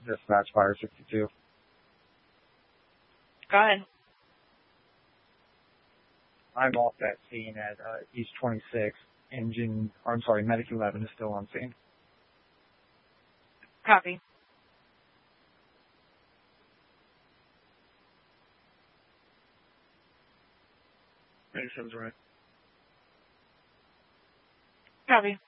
Dispatch Fire 62. Go ahead. I'm off that scene at East 26. Medic 11 is still on scene. Copy. Makes sense, right? Copy.